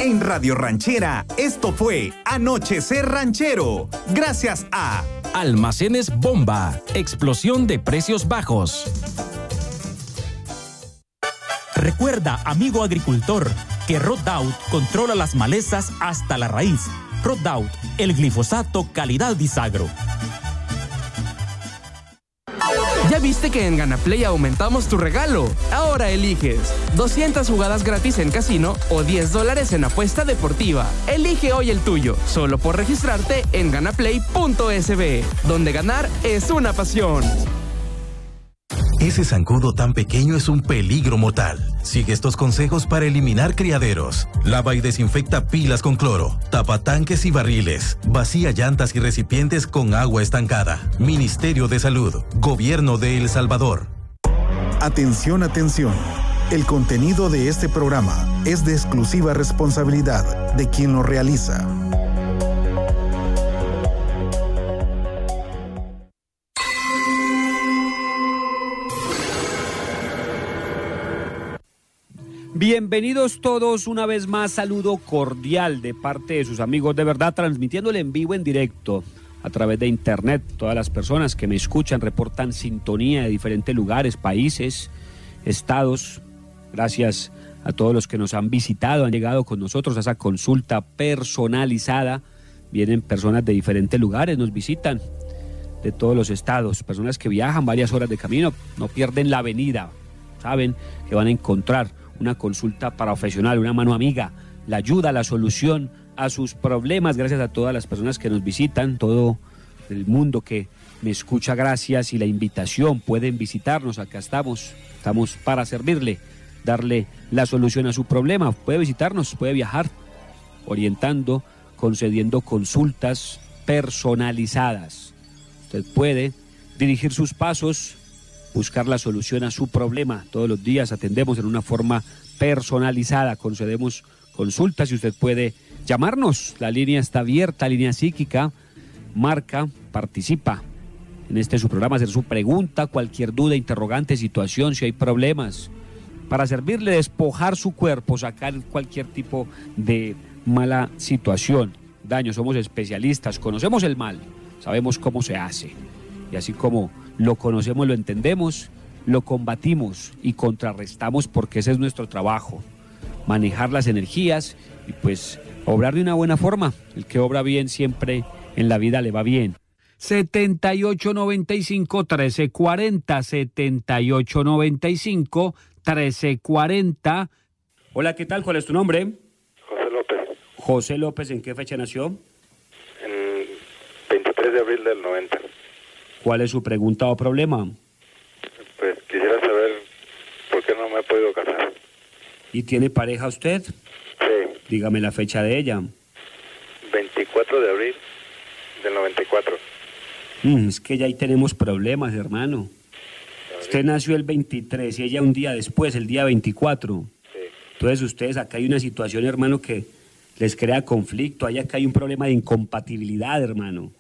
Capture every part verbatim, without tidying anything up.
En Radio Ranchera, esto fue Anochecer Ranchero. Gracias a Almacenes Bomba, explosión de precios bajos. Recuerda, amigo agricultor, que Roundup controla las malezas hasta la raíz. Roundup, el glifosato calidad Bisagro. ¿Ya viste que en Ganaplay aumentamos tu regalo? Ahora eliges doscientas jugadas gratis en casino o diez dólares en apuesta deportiva. Elige hoy el tuyo, solo por registrarte en ganaplay punto es be, donde ganar es una pasión. Ese zancudo tan pequeño es un peligro mortal. Sigue estos consejos para eliminar criaderos. Lava y desinfecta pilas con cloro. Tapa tanques y barriles. Vacía llantas y recipientes con agua estancada. Ministerio de Salud. Gobierno de El Salvador. Atención, atención. El contenido de este programa es de exclusiva responsabilidad de quien lo realiza. Bienvenidos todos una vez más, saludo cordial de parte de sus amigos de verdad, transmitiéndole en vivo, en directo, a través de internet. Todas las personas que me escuchan reportan sintonía de diferentes lugares, países, estados. Gracias a todos los que nos han visitado, han llegado con nosotros a esa consulta personalizada. Vienen personas de diferentes lugares, nos visitan de todos los estados, personas que viajan varias horas de camino, no pierden la avenida, saben que van a encontrar una consulta profesional, una mano amiga, la ayuda, la solución a sus problemas. Gracias a todas las personas que nos visitan, todo el mundo que me escucha, gracias, y la invitación, pueden visitarnos, acá estamos, estamos para servirle, darle la solución a su problema. Puede visitarnos, puede viajar, orientando, concediendo consultas personalizadas. Usted puede dirigir sus pasos, buscar la solución a su problema. Todos los días atendemos en una forma personalizada, concedemos consultas y usted puede llamarnos. La línea está abierta, línea psíquica, marca, participa en este su programa, hacer su pregunta, cualquier duda, interrogante, situación, si hay problemas, para servirle, despojar su cuerpo, sacar cualquier tipo de mala situación, daño. Somos especialistas, conocemos el mal, sabemos cómo se hace, y así como lo conocemos, lo entendemos, lo combatimos y contrarrestamos, porque ese es nuestro trabajo, manejar las energías y pues obrar de una buena forma. El que obra bien siempre en la vida le va bien. setenta y ocho noventa y cinco, trece cuarenta, setenta y ocho noventa y cinco, trece cuarenta. Hola, ¿qué tal? ¿Cuál es tu nombre? José López. José López, ¿en qué fecha nació? En veintitrés de abril del noventa. ¿Cuál es su pregunta o problema? Pues quisiera saber por qué no me he podido casar. ¿Y tiene pareja usted? Sí. Dígame la fecha de ella. veinticuatro de abril del noventa y cuatro. Mm, es que ya ahí tenemos problemas, hermano. Usted nació el veintitrés y ella un día después, el día veinticuatro. Sí. Entonces ustedes, acá hay una situación, hermano, que les crea conflicto. Hay acá hay un problema de incompatibilidad, hermano.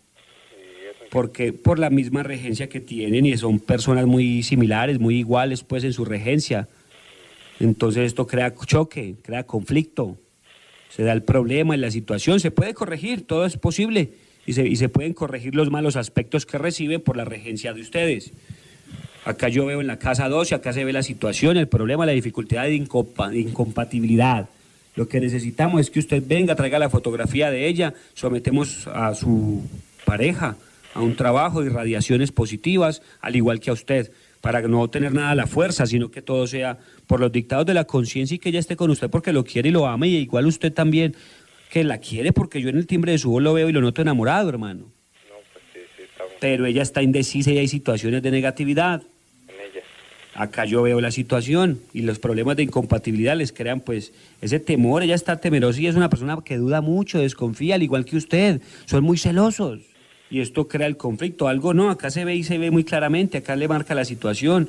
Porque por la misma regencia que tienen, y son personas muy similares, muy iguales pues en su regencia. Entonces esto crea choque, crea conflicto, se da el problema en la situación. Se puede corregir, todo es posible, y se, y se pueden corregir los malos aspectos que reciben por la regencia de ustedes. Acá yo veo en la casa doce, acá se ve la situación, el problema, la dificultad de, incompa, de incompatibilidad. Lo que necesitamos es que usted venga, traiga la fotografía de ella, sometemos a su pareja a un trabajo de radiaciones positivas, al igual que a usted, para no tener nada a la fuerza, sino que todo sea por los dictados de la conciencia y que ella esté con usted porque lo quiere y lo ama, y igual usted también que la quiere, porque yo en el timbre de su voz lo veo y lo noto enamorado, hermano. No, pues sí, sí, estamos. Pero ella está indecisa y hay situaciones de negatividad. En ella. Acá yo veo la situación y los problemas de incompatibilidad les crean pues ese temor. Ella está temerosa y es una persona que duda mucho, desconfía, al igual que usted. Son muy celosos. Y esto crea el conflicto. Algo no, acá se ve y se ve muy claramente, acá le marca la situación,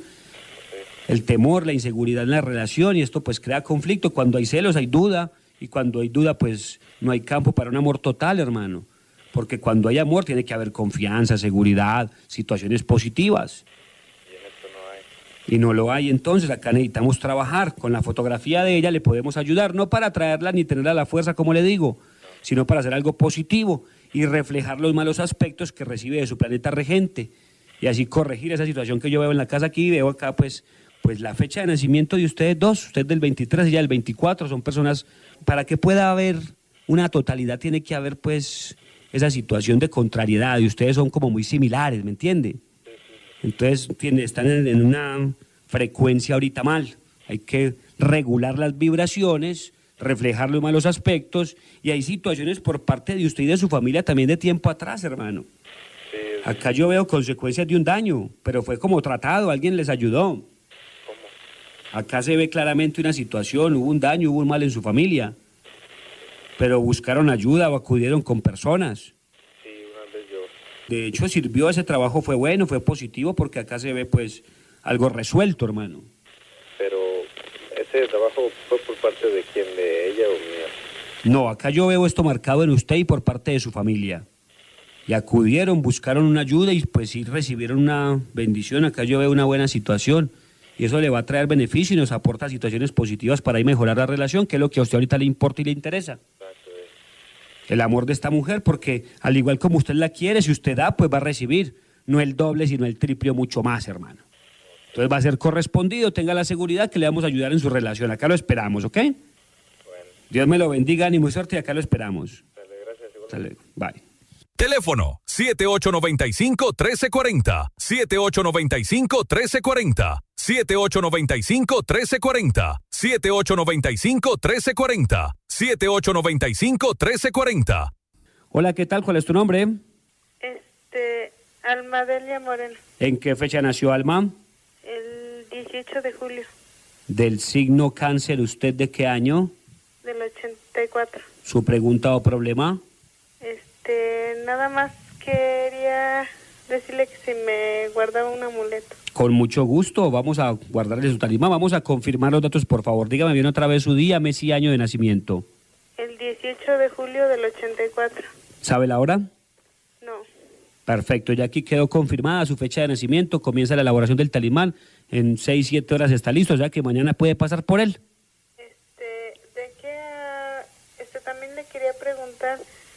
el temor, la inseguridad en la relación, y esto pues crea conflicto. Cuando hay celos hay duda, y cuando hay duda pues no hay campo para un amor total, hermano. Porque cuando hay amor tiene que haber confianza, seguridad, situaciones positivas. Y en esto no hay. Y no lo hay, entonces acá necesitamos trabajar. Con la fotografía de ella le podemos ayudar, no para traerla ni tenerla a la fuerza, como le digo, sino para hacer algo positivo y reflejar los malos aspectos que recibe de su planeta regente. Y así corregir esa situación que yo veo en la casa aquí. Veo acá pues, pues la fecha de nacimiento de ustedes dos, usted del veintitrés y ella del veinticuatro, son personas, para que pueda haber una totalidad tiene que haber pues esa situación de contrariedad, y ustedes son como muy similares, ¿me entiende? Entonces tiene, están en, en una frecuencia ahorita mal, hay que regular las vibraciones, reflejar los malos aspectos, y hay situaciones por parte de usted y de su familia también de tiempo atrás, hermano. Acá yo veo consecuencias de un daño, pero fue como tratado, alguien les ayudó. Acá se ve claramente una situación, hubo un daño, hubo un mal en su familia, pero buscaron ayuda o acudieron con personas. Sí, una vez yo. De hecho, sirvió, ese trabajo fue bueno, fue positivo, porque acá se ve pues algo resuelto, hermano. Pero ese trabajo fue por parte de quién, de ella o mía. No, acá yo veo esto marcado en usted y por parte de su familia. Y acudieron, buscaron una ayuda y pues sí recibieron una bendición. Acá yo veo una buena situación y eso le va a traer beneficio y nos aporta situaciones positivas para ahí mejorar la relación, que es lo que a usted ahorita le importa y le interesa. El amor de esta mujer, porque al igual como usted la quiere, si usted da, pues va a recibir, no el doble, sino el triple, mucho más, hermano. Entonces va a ser correspondido, tenga la seguridad que le vamos a ayudar en su relación. Acá lo esperamos, ¿ok? Bueno. Dios me lo bendiga, ánimo y suerte, y acá lo esperamos. Dale, gracias. Dale, bye. Teléfono siete ocho nueve cinco, uno tres cuatro cero, siete ocho nueve cinco, uno tres cuatro cero, siete ocho nueve cinco, uno tres cuatro cero, siete ocho nueve cinco, uno tres cuatro cero, siete ocho nueve cinco, uno tres cuatro cero. Hola, ¿qué tal? ¿Cuál es tu nombre? Este, Alma Delia Moreno. ¿En qué fecha nació Alma? El dieciocho de julio. ¿Del signo cáncer usted de qué año? Del ochenta y cuatro. ¿Su pregunta o problema? Este, nada más quería decirle que si me guardaba un amuleto. Con mucho gusto, vamos a guardarle su talismán, vamos a confirmar los datos, por favor. Dígame bien otra vez su día, mes y año de nacimiento. El dieciocho de julio del ochenta y cuatro. ¿Sabe la hora? No. Perfecto, ya aquí quedó confirmada su fecha de nacimiento, comienza la elaboración del talismán, en seis, siete horas está listo, o sea que mañana puede pasar por él. Este, ¿de qué? Este, también le quería preguntar...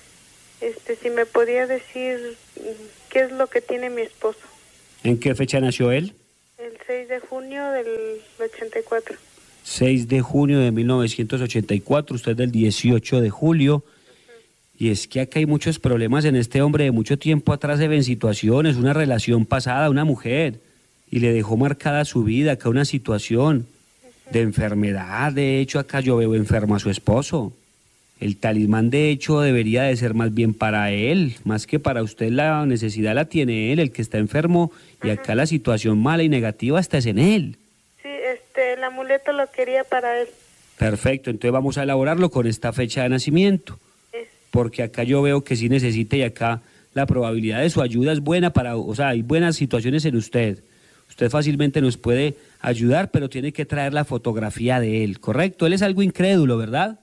Este, si me podía decir qué es lo que tiene mi esposo. ¿En qué fecha nació él? El seis de junio del ochenta y cuatro. seis de junio de mil novecientos ochenta y cuatro, usted del dieciocho de julio. Uh-huh. Y es que acá hay muchos problemas en este hombre, de mucho tiempo atrás se ven situaciones, una relación pasada, una mujer, y le dejó marcada su vida, acá una situación uh-huh. de enfermedad. De hecho, acá yo veo enfermo a su esposo. El talismán, de hecho, debería de ser más bien para él, más que para usted. La necesidad la tiene él, el que está enfermo, y acá la situación mala y negativa está es en él. Sí, este, el amuleto lo quería para él. Perfecto, entonces vamos a elaborarlo con esta fecha de nacimiento, es. porque acá yo veo que sí necesita, y acá la probabilidad de su ayuda es buena para, o sea, hay buenas situaciones en usted. Usted fácilmente nos puede ayudar, pero tiene que traer la fotografía de él, ¿correcto? Él es algo incrédulo, ¿verdad?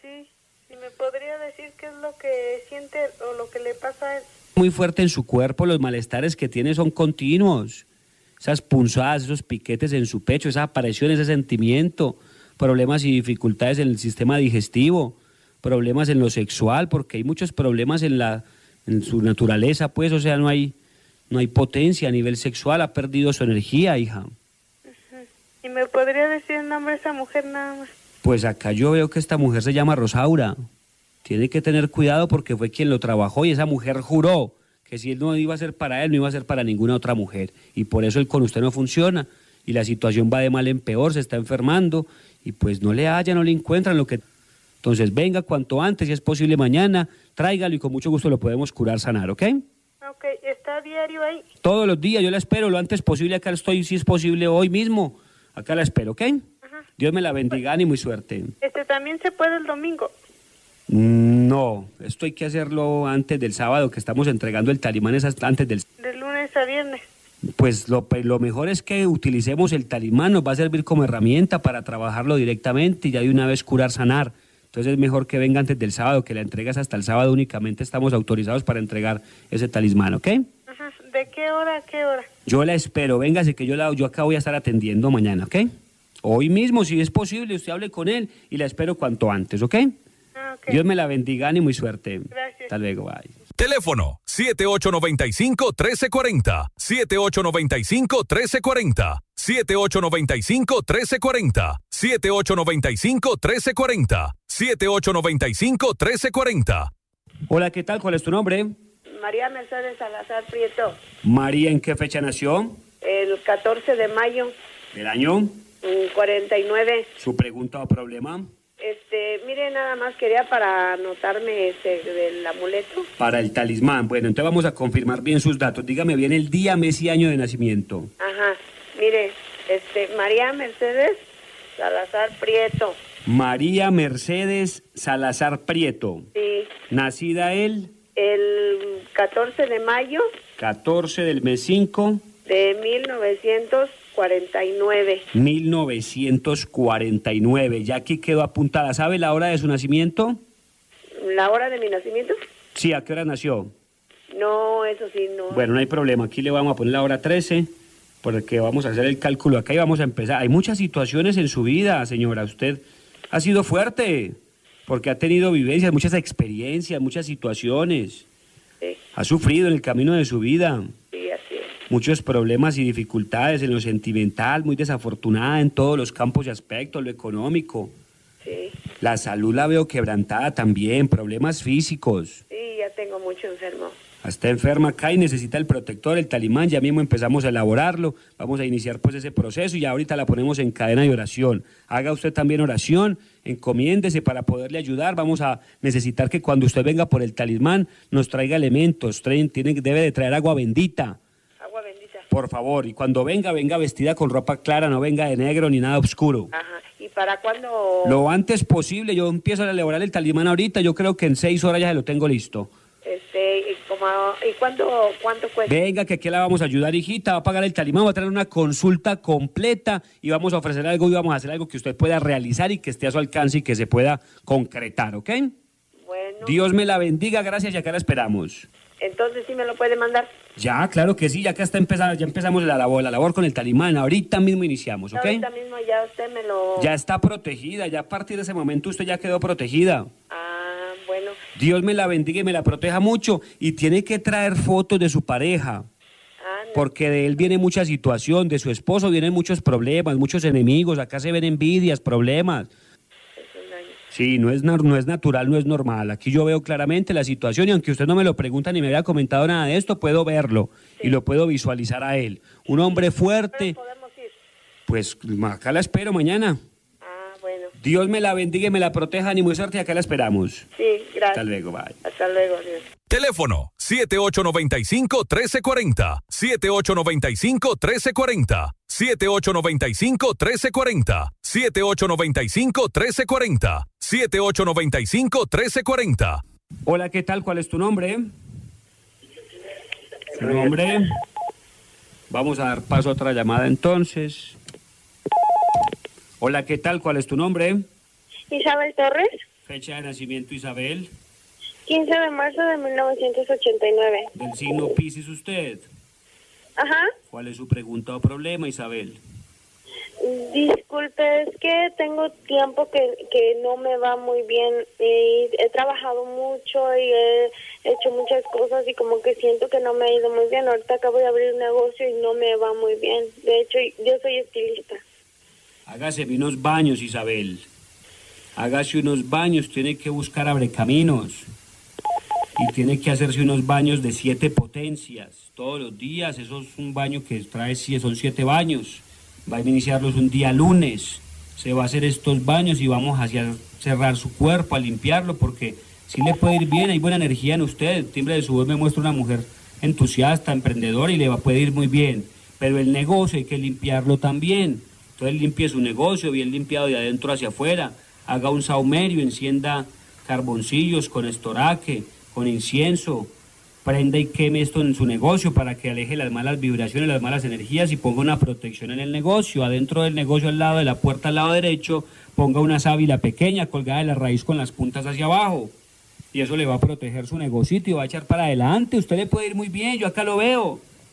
¿Podría decir qué es lo que siente o lo que le pasa a él? Muy fuerte en su cuerpo, los malestares que tiene son continuos. Esas punzadas, esos piquetes en su pecho, esa aparición, ese sentimiento, problemas y dificultades en el sistema digestivo, problemas en lo sexual, porque hay muchos problemas en la en su naturaleza, pues, o sea, no hay no hay potencia a nivel sexual, ha perdido su energía, hija. Uh-huh. ¿Y me podría decir el nombre de esa mujer nada más? Pues acá yo veo que esta mujer se llama Rosaura. Tiene que tener cuidado porque fue quien lo trabajó y esa mujer juró que si él no iba a ser para él, no iba a ser para ninguna otra mujer. Y por eso él con usted no funciona y la situación va de mal en peor, se está enfermando y pues no le hallan, no le encuentran lo que... Entonces venga cuanto antes, si es posible mañana, tráigalo y con mucho gusto lo podemos curar, sanar, ¿ok? Ok, ¿está a diario ahí? Todos los días, yo la espero lo antes posible, acá estoy, si es posible hoy mismo, acá la espero, ¿ok? Ajá. Dios me la bendiga, ánimo y suerte. Este también se puede el domingo. No, esto hay que hacerlo antes del sábado, que estamos entregando el talismán es antes del... De lunes a viernes. Pues lo, lo mejor es que utilicemos el talismán, nos va a servir como herramienta para trabajarlo directamente y ya de una vez curar, sanar. Entonces es mejor que venga antes del sábado, que la entregas hasta el sábado únicamente estamos autorizados para entregar ese talismán, ¿ok? Ajá. ¿De ¿De qué hora a qué hora? Yo la espero, véngase que yo, la, yo acá voy a estar atendiendo mañana, ¿ok? Hoy mismo, si es posible, usted hable con él y la espero cuanto antes, ¿ok? Ah, okay. Dios me la bendiga, ánimo y suerte. Gracias. Hasta luego, bye. Teléfono siete ocho nueve cinco, uno tres cuatro cero, siete ocho nueve cinco, uno tres cuatro cero, siete ocho nueve cinco, uno tres cuatro cero, siete ocho nueve cinco, uno tres cuatro cero, siete ocho nueve cinco, uno tres cuatro cero. Hola, ¿qué tal? ¿Cuál es tu nombre? María Mercedes Salazar Prieto. María, ¿en qué fecha nació? El catorce de mayo, ¿Del año? cuarenta y nueve. ¿Su pregunta o problema? Este, mire, nada más quería para anotarme este del amuleto. Para el talismán. Bueno, entonces vamos a confirmar bien sus datos. Dígame bien el día, mes y año de nacimiento. Ajá, mire, este, María Mercedes Salazar Prieto. María Mercedes Salazar Prieto. Sí. Nacida el El catorce de mayo catorce del mes cinco de mil novecientos cuarenta y nueve. mil novecientos cuarenta y nueve. Ya aquí quedó apuntada. ¿Sabe la hora de su nacimiento? ¿La hora de mi nacimiento? Sí, ¿a qué hora nació? No, eso sí, no. Bueno, no hay problema. Aquí le vamos a poner la hora trece, porque vamos a hacer el cálculo acá y vamos a empezar. Hay muchas situaciones en su vida, señora. Usted ha sido fuerte, porque ha tenido vivencias, muchas experiencias, muchas situaciones. Sí. Ha sufrido en el camino de su vida. Sí, así es. Muchos problemas y dificultades en lo sentimental, muy desafortunada en todos los campos y aspectos, lo económico. Sí. La salud la veo quebrantada también, problemas físicos. Sí, ya tengo mucho enfermo. Está enferma acá y necesita el protector, el talismán. Ya mismo empezamos a elaborarlo. Vamos a iniciar pues ese proceso y ya ahorita la ponemos en cadena de oración. Haga usted también oración, encomiéndese para poderle ayudar. Vamos a necesitar que cuando usted venga por el talismán nos traiga elementos. Traen, tiene, debe de traer agua bendita. Agua bendita. Por favor, y cuando venga, venga vestida con ropa clara, no venga de negro ni nada oscuro. Ajá. ¿Y para cuándo? Lo antes posible. Yo empiezo a elaborar el talismán ahorita. Yo creo que en seis horas ya se lo tengo listo. Este, y, como, ¿y cuánto, cuánto cuesta? Venga, que aquí la vamos a ayudar, hijita. Va a pagar el talismán, va a traer una consulta completa y vamos a ofrecer algo y vamos a hacer algo que usted pueda realizar y que esté a su alcance y que se pueda concretar, ¿ok? Bueno. Dios me la bendiga, gracias y acá la esperamos. Entonces, ¿sí me lo puede mandar? Ya, claro que sí, ya que está empezando, ya empezamos la labor, la labor con el talismán. Ahorita mismo iniciamos, ¿ok? Ahorita mismo ya usted me lo... Ya está protegida, ya a partir de ese momento usted ya quedó protegida. Ah, bueno. Dios me la bendiga y me la proteja mucho. Y tiene que traer fotos de su pareja. Ah, no. Porque de él viene mucha situación, de su esposo vienen muchos problemas, muchos enemigos. Acá se ven envidias, problemas. Es un año. Sí, no es, no es natural, no es normal. Aquí yo veo claramente la situación y aunque usted no me lo pregunta ni me había comentado nada de esto, puedo verlo Sí. y lo puedo visualizar a él. Un hombre fuerte. ¿Pero podemos ir? Pues acá la espero mañana. Ah, bueno. Dios me la bendiga y me la proteja, ni muy suerte, y acá la esperamos. Sí, gracias. Hasta luego, bye. Hasta luego, adiós. Teléfono siete ocho nueve cinco, uno tres cuatro cero, siete ocho nueve cinco, uno tres cuatro cero, siete ocho nueve cinco, uno tres cuatro cero, siete ocho nueve cinco, uno tres cuatro cero, siete ocho nueve cinco, uno tres cuatro cero. Hola, ¿qué tal? ¿Cuál es tu nombre? ¿Su nombre? Vamos a dar paso a otra llamada entonces. Hola, ¿qué tal? ¿Cuál es tu nombre? Isabel Torres, Fecha de nacimiento, Isabel. quince de marzo de mil novecientos ochenta y nueve. Del signo Piscis usted. Ajá. ¿Cuál es su pregunta o problema, Isabel? Disculpe, es que tengo tiempo que, que no me va muy bien y he trabajado mucho y he hecho muchas cosas y como que siento que no me ha ido muy bien. Ahorita acabo de abrir un negocio y no me va muy bien. De hecho, yo soy estilista. Hágase unos baños, Isabel. Hágase unos baños, tiene que buscar abrecaminos. Y tiene que hacerse unos baños de siete potencias todos los días. Eso es un baño que trae, son siete baños. Va a iniciarlos un día lunes. Se va a hacer estos baños y vamos a cerrar su cuerpo, a limpiarlo, porque si le puede ir bien, hay buena energía en usted. El timbre de su voz me muestra una mujer entusiasta, emprendedora y le va a poder ir muy bien. Pero el negocio hay que limpiarlo también. Entonces limpie su negocio, bien limpiado de adentro hacia afuera. Haga un saumerio, encienda carboncillos con estoraque, con incienso. Prenda y queme esto en su negocio para que aleje las malas vibraciones, las malas energías y ponga una protección en el negocio. Adentro del negocio, al lado de la puerta, al lado derecho, ponga una sábila pequeña colgada de la raíz con las puntas hacia abajo. Y eso le va a proteger su negocito y va a echar para adelante. Usted le puede ir muy bien, yo acá lo veo.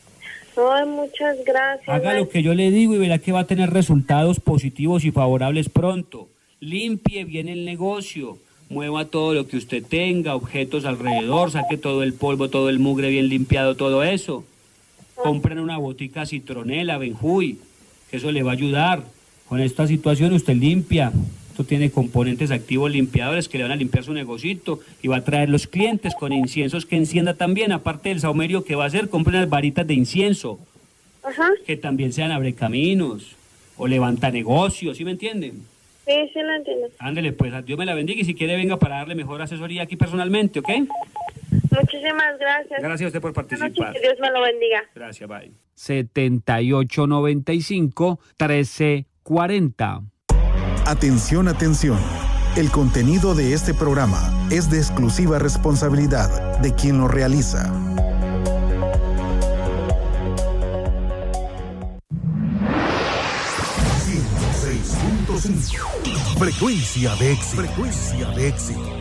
Ay, muchas gracias. Haga lo que yo le digo y verá que va a tener resultados positivos y favorables pronto. Limpie bien el negocio, mueva todo lo que usted tenga, objetos alrededor, saque todo el polvo, todo el mugre bien limpiado, todo eso. Compren una botica citronela, Benjuy, que eso le va a ayudar. Con esta situación usted limpia. Esto tiene componentes activos limpiadores que le van a limpiar su negocito y va a traer los clientes con inciensos que encienda también. Aparte del saumerio que va a hacer, compren unas varitas de incienso. Ajá. Que también sean abrecaminos o levanta negocios, ¿sí me entienden? Sí, sí lo entiendo. Ándele, pues, Dios me la bendiga y si quiere venga para darle mejor asesoría aquí personalmente, ¿ok? Muchísimas gracias. Gracias a usted por participar. Buenas noches, que Dios me lo bendiga. Gracias, bye. setenta y ocho noventa y cinco, trece cuarenta. Atención, atención. El contenido de este programa es de exclusiva responsabilidad de quien lo realiza. ciento seis punto cinco. Frecuencia de éxito. Frecuencia de éxito.